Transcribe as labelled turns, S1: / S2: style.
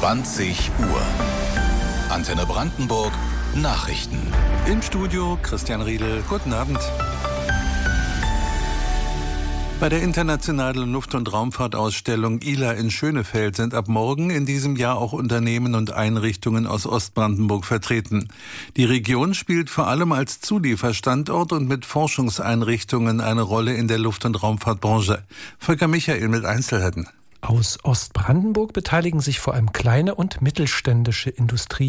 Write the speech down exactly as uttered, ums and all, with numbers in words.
S1: zwanzig Uhr. Antenne Brandenburg Nachrichten.
S2: Im Studio Christian Riedel. Guten Abend. Bei der internationalen Luft- und Raumfahrtausstellung I L A in Schönefeld sind ab morgen in diesem Jahr auch Unternehmen und Einrichtungen aus Ostbrandenburg vertreten. Die Region spielt vor allem als Zulieferstandort und mit Forschungseinrichtungen eine Rolle in der Luft- und Raumfahrtbranche. Volker Michael mit Einzelheiten.
S3: Aus Ostbrandenburg beteiligen sich vor allem kleine und mittelständische Industrie